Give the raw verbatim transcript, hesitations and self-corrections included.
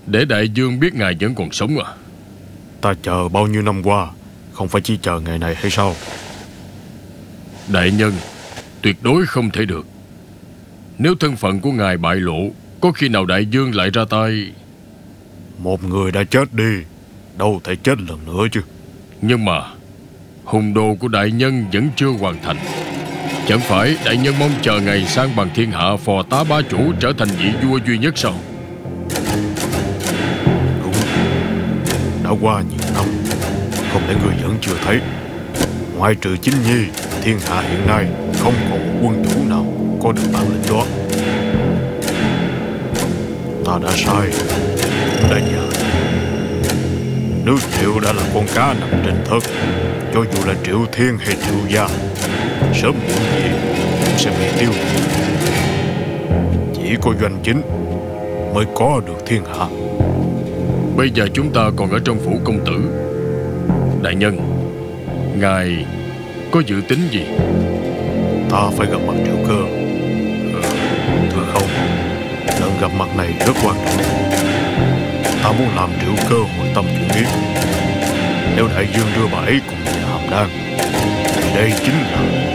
Để đại vương biết ngài vẫn còn sống à? Ta chờ bao nhiêu năm qua, không phải chỉ chờ ngày này hay sao? Đại nhân, tuyệt đối không thể được. Nếu thân phận của ngài bại lộ, có khi nào đại vương lại ra tay? Một người đã chết đi, đâu thể chết lần nữa chứ. Nhưng mà hùng đồ của đại nhân vẫn chưa hoàn thành. Chẳng phải đại nhân mong chờ ngày sang bằng thiên hạ, phò tá bá chủ trở thành vị vua duy nhất sao? Đúng, đã qua nhiều năm, không lẽ người vẫn chưa thấy? Ngoại trừ Chính Nhi, thiên hạ hiện nay không còn một quân chủ nào có được bản lĩnh đó. Ta đã sai, cũng đã nhờ. Nước Triệu đã là con cá nằm trên thớt, cho dù là Triệu Thiên hay Triệu Gia, sớm muộn gì cũng sẽ bị tiêu diệt. Chỉ có Doanh Chính mới có được thiên hạ. Bây giờ chúng ta còn ở trong phủ công tử. Đại nhân, ngài có dự tính gì? Ta phải gặp mặt Triệu Cơ. Ừ, thưa không, lần gặp mặt này rất quan trọng. Ta muốn làm Triệu Cơ hồi tâm chuyển ý. Nếu đại vương đưa bà ấy cùng về Hàm Đan, thì đây chính là